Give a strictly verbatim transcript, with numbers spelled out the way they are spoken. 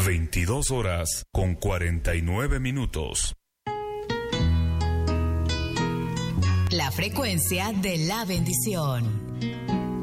veintidós horas con cuarenta y nueve minutos. La frecuencia de la bendición.